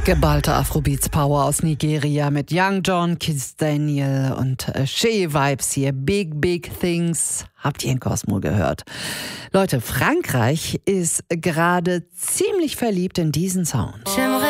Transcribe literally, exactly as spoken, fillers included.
Geballte Afrobeats-Power aus Nigeria mit Young John, Kiss Daniel und äh, Shea Vibes hier. Big, big things. Habt ihr in Cosmo gehört? Leute, Frankreich ist gerade ziemlich verliebt in diesen Sound.